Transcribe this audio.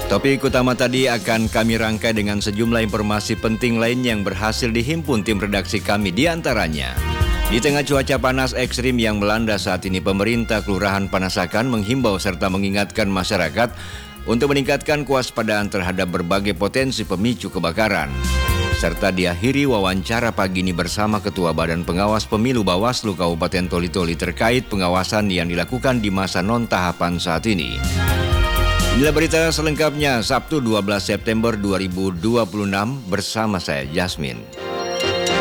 Topik utama tadi akan kami rangkai dengan sejumlah informasi penting lain yang berhasil dihimpun tim redaksi kami, di antaranya. Di tengah cuaca panas ekstrim yang melanda saat ini, pemerintah Kelurahan Panasakan menghimbau serta mengingatkan masyarakat untuk meningkatkan kewaspadaan terhadap berbagai potensi pemicu kebakaran. Serta diakhiri wawancara pagi ini bersama Ketua Badan Pengawas Pemilu Bawaslu Kabupaten Toli-Toli terkait pengawasan yang dilakukan di masa non-tahapan saat ini. Inilah berita selengkapnya Sabtu 12 September 2026 bersama saya, Jasmine.